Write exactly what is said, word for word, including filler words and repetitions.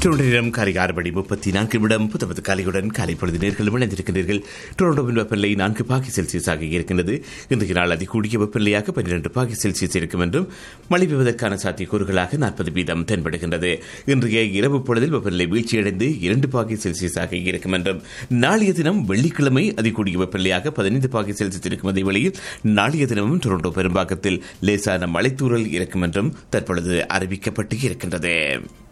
நேரம் காலை ஆறு மணி முப்பத்தி நான்கு நிமிடம் புத்தமது காலையுடன் காலை பொழுது நேர்களும் இணைந்திருக்கின்றீர்கள். டொரண்டோவின் வெப்பநிலை நான்கு பாகை செல்சியஸாக இருக்கின்றது. இன்றைய நாள் அதிகூடிய வெப்பநிலையாக பன்னிரண்டு பாகை செல்சியஸ் இருக்கும் என்றும் மழை பெய்வதற்கான சாத்தியக்கூறுகளாக நாற்பது வீதம் தென்படுகின்றது. இன்றைய இரவு பொழுதில் வெப்பநிலை வீழ்ச்சியடைந்து இரண்டு பாகை செல்சியஸாக இருக்கும் என்றும் நாளைய தினம் வெள்ளிக்கிழமை அதிகூடிய வெப்பநிலையாக பதினைந்து பாகை செல்சியஸ் இருக்கும் அதே வேளையில் நாளைய தினமும் டொரண்டோ பெரும்பாக்கத்தில் லேசான மழைத்தூறல் இருக்கும் என்றும் தற்பொழுது அறிவிக்கப்பட்டு இருக்கின்றது.